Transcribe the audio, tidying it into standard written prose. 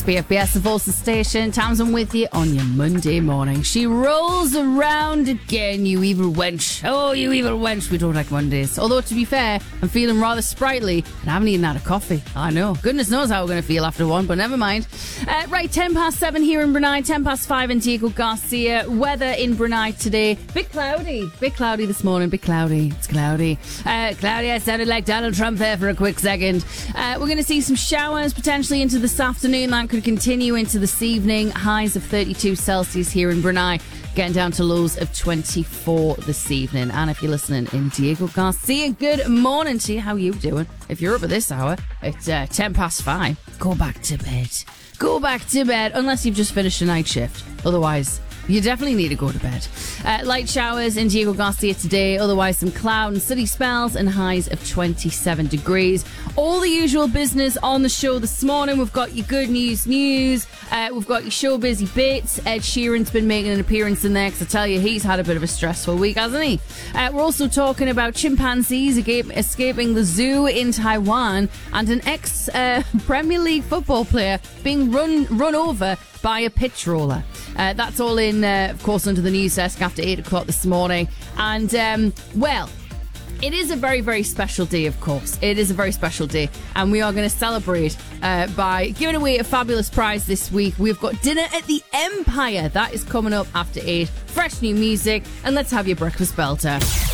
BFBS, the Voice Station. Tamsin with you on your Monday morning. She rolls around again, you evil wench. Oh, you evil wench. We don't like Mondays. Although, to be fair, I'm feeling rather sprightly and I haven't even had a coffee. I know. Goodness knows how we're going to feel after one, but never mind. Right, 7:10 here in Brunei, 5:10 in Diego Garcia. Weather in Brunei today. Bit cloudy this morning. Bit cloudy. It's cloudy. Cloudy, I sounded like Donald Trump there for a quick second. We're going to see some showers potentially into this afternoon. That could continue into this evening. Highs of 32 Celsius here in Brunei. Getting down to lows of 24 this evening. And if you're listening in Diego Garcia, good morning to you. How you doing? If you're up at this hour, it's 5:10. Go back to bed. Go back to bed, unless you've just finished a night shift. Otherwise, you definitely need to go to bed. Light showers in Diego Garcia today. Otherwise, some cloud and sunny spells and highs of 27 degrees. All the usual business on the show this morning. We've got your good news. We've got your show busy bits. Ed Sheeran's been making an appearance in there because I tell you, he's had a bit of a stressful week, hasn't he? We're also talking about chimpanzees escaping the zoo in Taiwan and an ex-Premier League football player being run over by a pitch roller. That's all in, of course, under the news desk after 8 o'clock this morning. And, well, it is a very, very special day, of course. It is a very special day. And we are going to celebrate by giving away a fabulous prize this week. We've got Dinner at the Empire. That is coming up after 8. Fresh new music. And let's have your breakfast belter.